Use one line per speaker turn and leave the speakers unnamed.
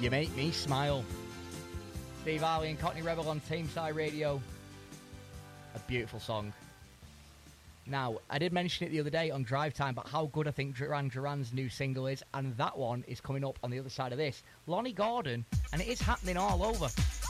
You Make Me Smile. Steve Harley and Cockney Rebel on Teamside Radio. A beautiful song. Now, I did mention it the other day on Drive Time, but how good I think Duran Duran's new single is, and that one is coming up on the other side of this. Lonnie Gordon, and it is happening all over.